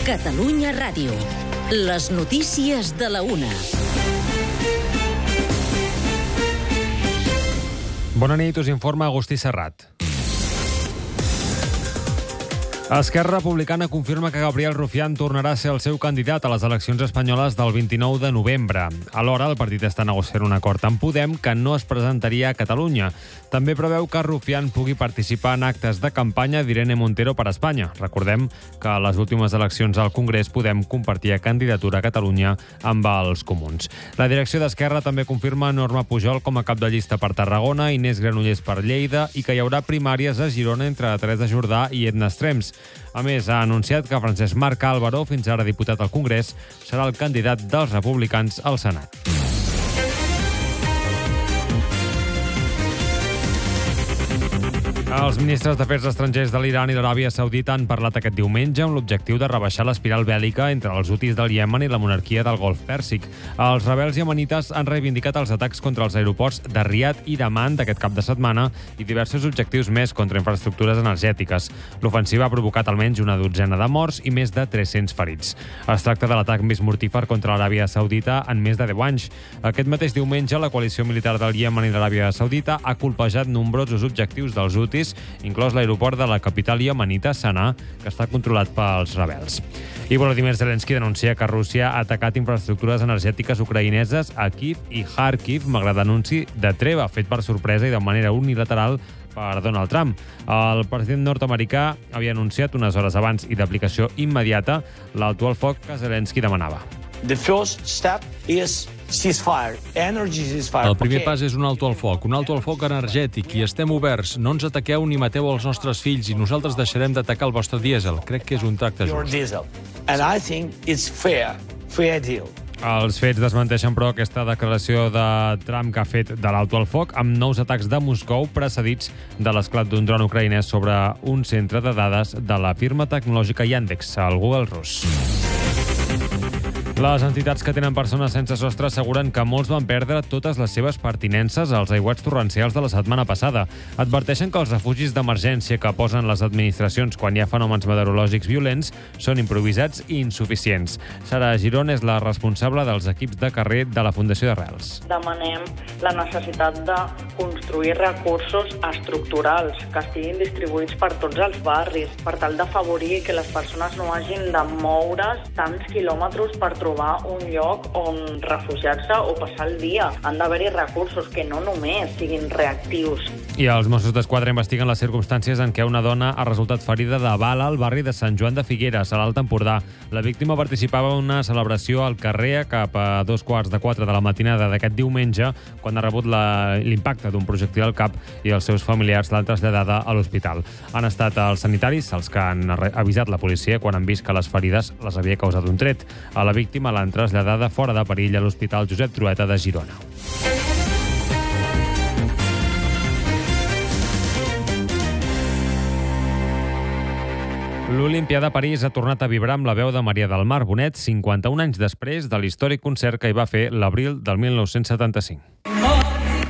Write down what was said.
Catalunya Ràdio. Les notícies de la una. Bona nit, us informa Agustí Serrat. Esquerra Republicana confirma que Gabriel Rufián tornarà a ser el seu candidat a les eleccions espanyoles del 29 de novembre. Alhora, el partit està negociant un acord amb Podem que no es presentaria a Catalunya. També preveu que Rufián pugui participar en actes de campanya d'Irene Montero per Espanya. Recordem que a les últimes eleccions al Congrés Podem compartia candidatura a Catalunya amb els comuns. La direcció d'Esquerra també confirma Norma Pujol com a cap de llista per Tarragona, Inés Granollers per Lleida i que hi haurà primàries a Girona entre Teresa Jordà i Edna Estrems. A més, ha anunciat que Francesc Marc Álvaro, fins ara diputat al Congrés, serà el candidat dels republicans al Senat. Els ministres d'Afers Estrangers de l'Iran i l'Aràbia Saudita han parlat aquest diumenge amb l'objectiu de rebaixar l'espiral bèl·lica entre els hutis del Iemen i la monarquia del Golf Pèrsic. Els rebels iemenites han reivindicat els atacs contra els aeroports de Riad i d'Amman d'aquest cap de setmana i diversos objectius més contra infraestructures energètiques. L'ofensiva ha provocat almenys una dotzena de morts i més de 300 ferits. Es tracta de l'atac més mortífer contra l'Aràbia Saudita en més de 10 anys. Aquest mateix diumenge, la coalició militar del Iemen i l'Aràbia Saudita ha colpejat nombrosos objectius dels hutis, inclòs l'aeroport de la capital iemenita, Sanà, que està controlat pels rebels. I Volodymyr Zelensky denuncia que Rússia ha atacat infraestructures energètiques ucraïneses a Kyiv i Kharkiv, malgrat l'anunci de treva fet per sorpresa i de manera unilateral per Donald Trump. El president nord-americà havia anunciat unes hores abans i d'aplicació immediata l'alto al foc que Zelensky demanava. The first step is ceasefire, energy ceasefire. El primer pas és un alto al foc energètic, i estem oberts. No ens ataqueu ni mateu els nostres fills i nosaltres deixarem d'atacar el vostre dièsel. Crec que és un tracte Your just. diesel. And I think it's fair deal. Els fets desmenteixen, però, aquesta declaració de Trump que ha fet de l'alto al foc amb nous atacs de Moscou precedits de l'esclat d'un dron ucraïnès sobre un centre de dades de la firma tecnològica Yandex, el Google rus. Les entitats que tenen persones sense sostre asseguren que molts van perdre totes les seves pertinences als aiguats torrencials de la setmana passada. Adverteixen que els refugis d'emergència que posen les administracions quan hi ha fenòmens meteorològics violents són improvisats i insuficients. Sara Girón és la responsable dels equips de carrer de la Fundació d'Arrels. Demanem la necessitat de construir recursos estructurals que estiguin distribuïts per tots els barris, per tal d'afavorir que les persones no hagin de moure's tants quilòmetres per trobar un lloc on refugiar-se o passar el dia. Han d'haver-hi recursos que no només siguin reactius. I els Mossos d'Esquadra investiguen les circumstàncies en què una dona ha resultat ferida de bala al barri de Sant Joan de Figueres, a l'Alt Empordà. La víctima participava en una celebració al carrer cap a 3:45 de la matinada d'aquest diumenge, quan ha rebut l'impacte d'un projectil al cap i els seus familiars l'han traslladada a l'hospital. Han estat els sanitaris els que han avisat la policia quan han vist que les ferides les havia causat un tret. A la víctima l'han traslladada fora de perill a l'Hospital Josep Trueta de Girona. L'Olimpia de París ha tornat a vibrar amb la veu de Maria del Mar Bonet 51 anys després de l'històric concert que hi va fer l'abril del 1975.